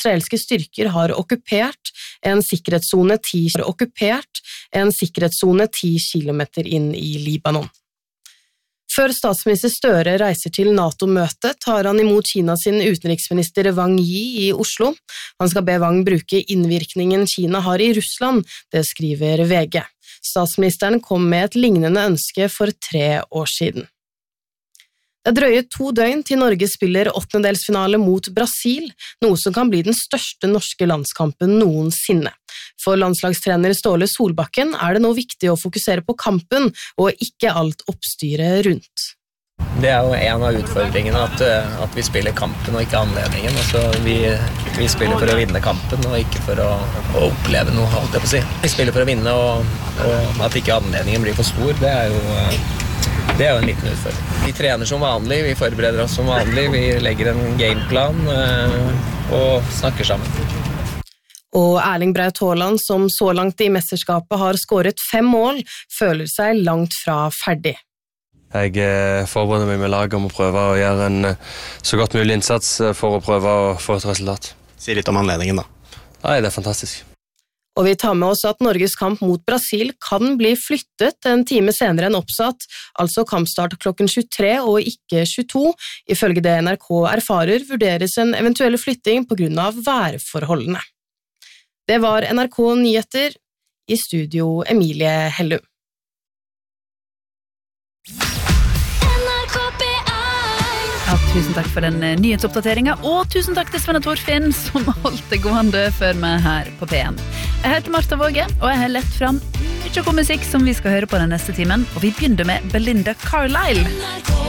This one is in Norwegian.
israelske styrker har okkupert en sikkerhetszone 10 kilometer inn i Libanon. Før statsminister Støre reiser til NATO-møtet, tar han imot Kina sin utenriksminister Wang Yi i Oslo. Han skal be Wang bruke innvirkningen Kina har i Russland, det skriver VG. Statsministeren kom med et lignende ønske for 3 år siden. Det drøyer 2 døgn til Norge spiller 8-delsfinale mot Brasil, noe som kan bli den største norske landskampen noensinne. For landslagstrener Ståle Solbakken er det nå viktig å fokusere på kampen, og ikke alt oppstyret rundt. Det er jo en av utfordringene at vi spiller kampen og ikke anledningen. Altså, vi spiller for å vinne kampen og ikke for å oppleve noe, holdt jeg på å si. Vi spiller for å vinne, og at ikke anledningen blir for stor, det er jo en liten utfordring. Vi trener som vanlig, vi forbereder oss som vanlig, vi legger en gameplan og snakker sammen. Og Erling Braut Haaland, som så langt i mesterskapet har skåret 5 mål, føler seg langt fra ferdig. Jeg forbereder meg med laget om å prøve å gjøre en så godt mulig innsats for å prøve å få et resultat. Si litt om anledningen da. Nei, det er fantastisk. Og vi tar med oss at Norges kamp mot Brasil kan bli flyttet en time senere enn oppsatt, altså kampstart klokken 23 og ikke 22. Ifølge det NRK erfarer, vurderes en eventuell flytting på grunn av værforholdene. Det var NRK Nyheter, i studio Emilie Hellum. Ja, tusen takk for den nyhetsoppdateringen, og tusen takk til Sven og Torfinn som holdt det gående før meg her på P1. Jeg heter Martha Våge, og jeg har lett fram mye god musikk som vi skal høre på den neste timen, og vi begynner med Belinda Carlisle.